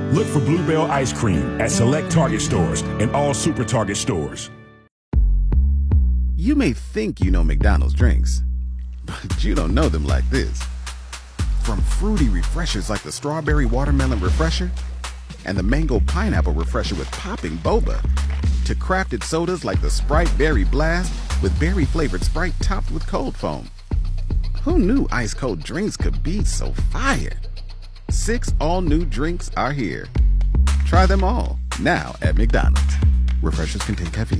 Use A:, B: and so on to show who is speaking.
A: Look for Bluebell Ice Cream at select Target stores and all Super Target stores.
B: You may think you know McDonald's drinks, but you don't know them like this. From fruity refreshers like the Strawberry Watermelon Refresher and the Mango Pineapple Refresher with popping boba, to crafted sodas like the Sprite Berry Blast with berry-flavored Sprite topped with cold foam. Who knew ice-cold drinks could be so fire? 6 all-new drinks are here. Try them all, now at McDonald's. Refreshers contain caffeine.